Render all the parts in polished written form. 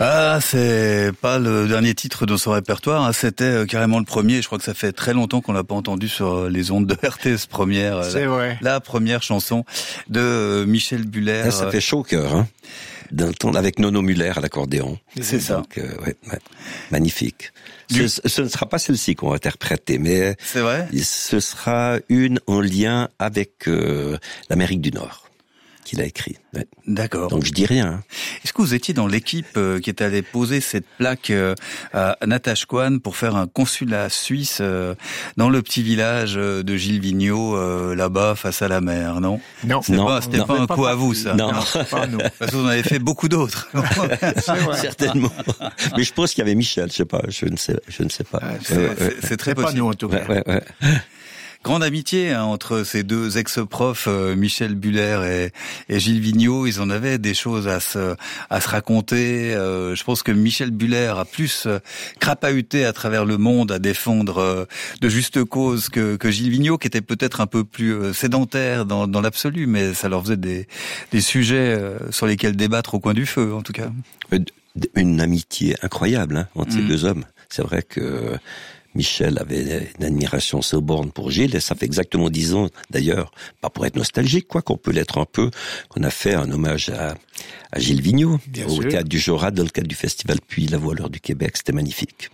Ah, c'est pas le dernier titre de son répertoire, hein. C'était carrément le premier. Je crois que ça fait très longtemps qu'on l'a pas entendu sur les ondes de RTS première. C'est vrai. La première chanson de Michel Buller. Ça fait chaud au cœur, hein. D'un ton avec Nono Muller à l'accordéon. C'est ça. Donc, ouais, magnifique. Ce ne sera pas celle-ci qu'on va interpréter, mais c'est vrai. Ce sera une en lien avec l'Amérique du Nord qu'il a écrit. Ouais. D'accord. Donc je dis rien. Hein. Est-ce que vous étiez dans l'équipe qui est allée poser cette plaque à Natashquan pour faire un consulat suisse dans le petit village de Gilles Vigneault, là-bas face à la mer, non? Non, c'était pas un coup à vous, ça. Non, pas nous. Parce que vous en avez fait beaucoup d'autres. Certainement. Mais je pense qu'il y avait Michel, je sais pas, je ne sais pas. C'est très possible. Pas nous en tout cas. Ouais. Grande amitié entre ces deux ex-profs, Michel Buller et Gilles Vigneault. Ils en avaient des choses à se raconter. Je pense que Michel Buller a plus crapahuté à travers le monde à défendre de justes causes que Gilles Vigneault, qui était peut-être un peu plus sédentaire dans l'absolu, mais ça leur faisait des sujets sur lesquels débattre au coin du feu, en tout cas. Une amitié incroyable, hein, entre ces deux hommes. C'est vrai que Michel avait une admiration sans borne pour Gilles, et ça fait exactement 10 ans, d'ailleurs, pas pour être nostalgique, quoi, qu'on peut l'être un peu, qu'on a fait un hommage à Gilles Vigneault, au Théâtre du Jorat, dans le cadre du festival Puis la Voilure du Québec. C'était magnifique.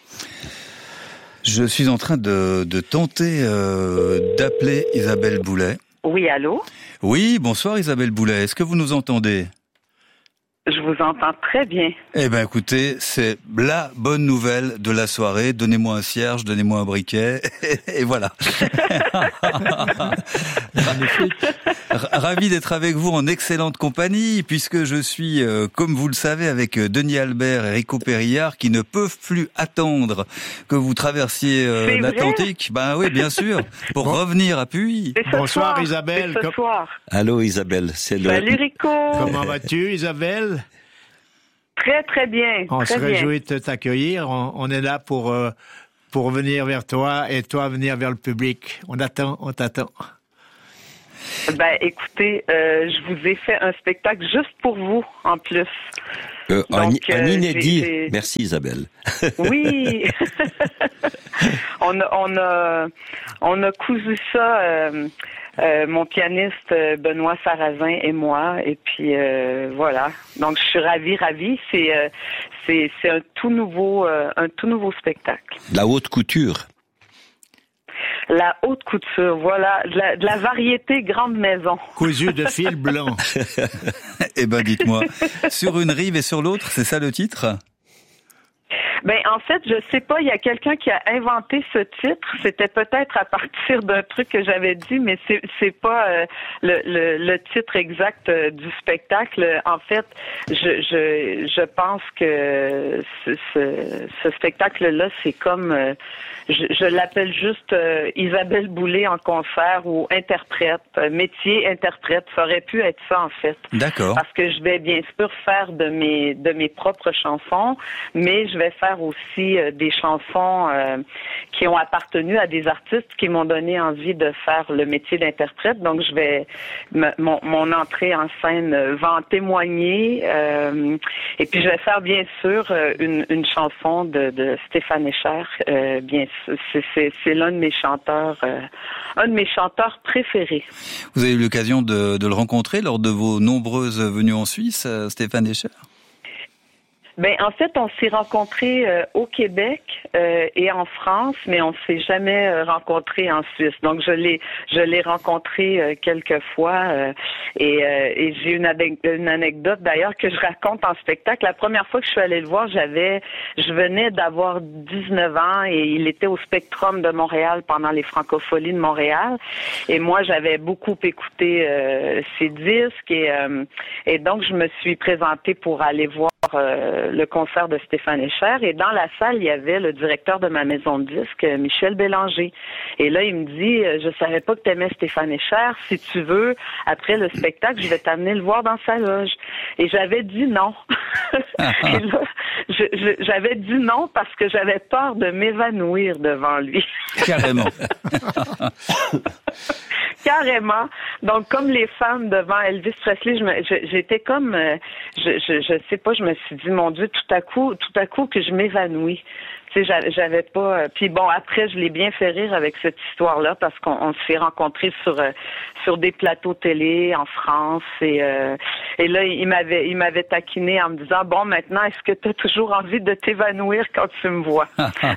Je suis en train de tenter d'appeler Isabelle Boulet. Oui, allô? Oui, bonsoir Isabelle Boulet, est-ce que vous nous entendez? Je vous entends très bien. Eh ben, écoutez, c'est la bonne nouvelle de la soirée. Donnez-moi un cierge, donnez-moi un briquet, et voilà. Ravi d'être avec vous en excellente compagnie, puisque je suis, comme vous le savez, avec Denis Albert et Rico Périllard, qui ne peuvent plus attendre que vous traversiez l'Atlantique. Ben oui, bien sûr, pour revenir à Puy. Bonsoir soir, Isabelle. ce soir. Allô Isabelle, c'est le... Salut Rico. Comment vas-tu Isabelle? Très très bien. On très se bien. réjouit de t'accueillir. On est là pour venir vers toi et toi venir vers le public. On t'attend. Ben écoutez, je vous ai fait un spectacle juste pour vous en plus. Un inédit. Merci Isabelle. Oui. on a cousu ça. Mon pianiste Benoît Sarrazin et moi, et puis voilà. Donc je suis ravie. C'est un tout nouveau spectacle. La haute couture. La haute couture, voilà, de la variété grande maison. Cousu de fil blanc. Eh ben, dites-moi, sur une rive et sur l'autre, c'est ça le titre? Ben en fait, je sais pas, il y a quelqu'un qui a inventé ce titre. C'était peut-être à partir d'un truc que j'avais dit, mais c'est pas le titre exact du spectacle. En fait, je pense que ce spectacle-là, c'est comme je l'appelle juste Isabelle Boulet en concert ou interprète, métier interprète. Ça aurait pu être ça en fait. D'accord. Parce que je vais bien sûr faire de mes propres chansons, mais je vais faire aussi des chansons qui ont appartenu à des artistes qui m'ont donné envie de faire le métier d'interprète. Donc, je vais mon entrée en scène va en témoigner. Et puis, je vais faire bien sûr une chanson de Stéphane Echer. Bien, c'est l'un de mes chanteurs, préférés. Vous avez eu l'occasion de le rencontrer lors de vos nombreuses venues en Suisse, Stéphane Echer? Ben en fait, on s'est rencontrés au Québec et en France, mais on s'est jamais rencontrés en Suisse. Donc je l'ai rencontré quelques fois et j'ai une anecdote d'ailleurs que je raconte en spectacle. La première fois que je suis allée le voir, je venais d'avoir 19 ans et il était au Spectrum de Montréal pendant les Francopholies de Montréal et moi j'avais beaucoup écouté ses disques et donc je me suis présentée pour aller voir le concert de Stéphane Echer et dans la salle, il y avait le directeur de ma maison de disques, Michel Bélanger. Et là, il me dit, je savais pas que tu aimais Stéphane Echer. Si tu veux, après le spectacle, je vais t'amener le voir dans sa loge. Et j'avais dit non. Et là, j'avais dit non parce que j'avais peur de m'évanouir devant lui. Carrément. carrément. Donc, comme les femmes devant Elvis Presley, j'étais comme, je sais pas, je me suis dit, mon Dieu, tout à coup que je m'évanouis. Tu sais, j'avais pas. Puis bon, après, je l'ai bien fait rire avec cette histoire-là parce qu'on s'est rencontrés sur des plateaux télé en France et là, il m'avait taquiné en me disant, bon, maintenant, est-ce que tu as toujours envie de t'évanouir quand tu me vois?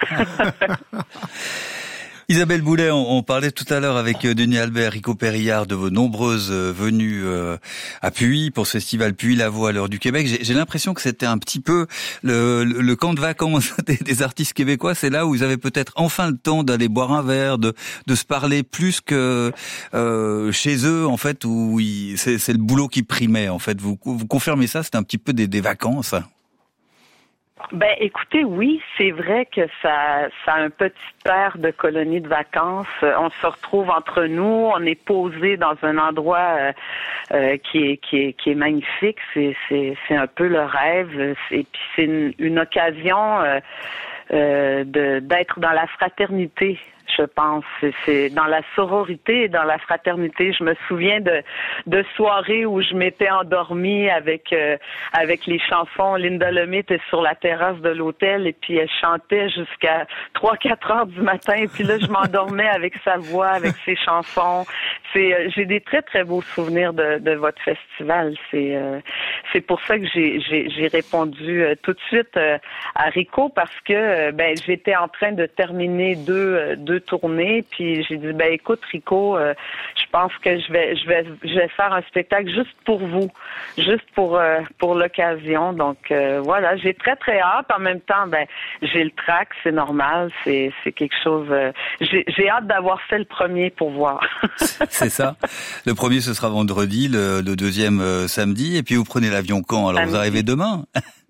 Isabelle Boulet, on parlait tout à l'heure avec Denis Albert, Rico Périllard de vos nombreuses venues à Puy pour ce festival Puy-Lavaux à l'heure du Québec. J'ai l'impression que c'était un petit peu le camp de vacances des artistes québécois. C'est là où vous avez peut-être enfin le temps d'aller boire un verre, de se parler plus que chez eux en fait, où c'est le boulot qui primait en fait. Vous confirmez ça? C'est un petit peu des vacances. Ben, écoutez, oui, c'est vrai que ça a un petit air de colonie de vacances. On se retrouve entre nous, on est posé dans un endroit qui est magnifique. C'est un peu le rêve. Et puis c'est une occasion d'être dans la fraternité. Je pense, c'est dans la sororité et dans la fraternité. Je me souviens de soirées où je m'étais endormie avec les chansons. Linda Lemay était sur la terrasse de l'hôtel et puis elle chantait jusqu'à 3-4 heures du matin. Et puis là, je m'endormais avec sa voix, avec ses chansons. J'ai des très très beaux souvenirs de votre festival. C'est pour ça que j'ai répondu tout de suite à Rico parce que j'étais en train de terminer deux tournées, puis j'ai dit écoute Rico, je pense que je vais faire un spectacle juste pour vous, juste pour l'occasion. Donc voilà, j'ai très très hâte. En même temps, j'ai le trac, c'est normal, c'est quelque chose. J'ai hâte d'avoir fait le premier pour voir. C'est ça. Le premier ce sera vendredi, le deuxième samedi, et puis vous prenez l'avion quand? Alors samedi. Vous arrivez demain?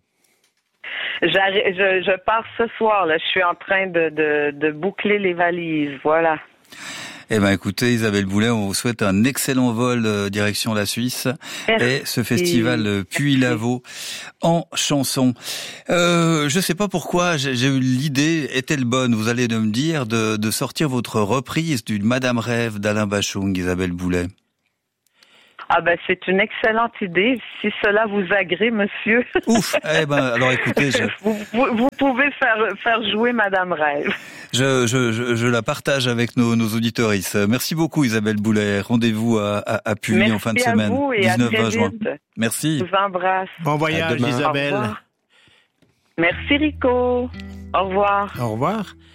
Je pars ce soir, là. Je suis en train de boucler les valises, voilà. Eh ben, écoutez, Isabelle Boulet, on vous souhaite un excellent vol direction la Suisse. Merci. Et ce festival Puy-Lavaux en chanson. Je sais pas pourquoi, j'ai eu l'idée, est-elle bonne, vous allez me dire, de sortir votre reprise d'une Madame Rêve d'Alain Bachung, Isabelle Boulet. Ah c'est une excellente idée, si cela vous agrée, monsieur. Ouf. Eh ben, alors écoutez, vous pouvez faire jouer Madame Rêve. Je la partage avec nos auditeuristes. Merci beaucoup, Isabelle Boulet. Rendez-vous à Puy. Merci en fin de semaine, vous et 19-20 juin. Merci. Je vous embrasse. Bon voyage, Isabelle. Merci, Rico. Au revoir. Au revoir.